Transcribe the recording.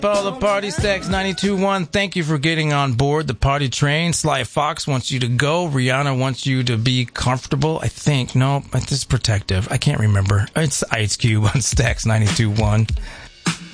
All the party stacks 92.1. Thank you for getting on board the party train. Sly Fox wants you to go. Rihanna wants you to be comfortable. I think. No, it's protective. I can't remember. It's Ice Cube on Stacks 92.1.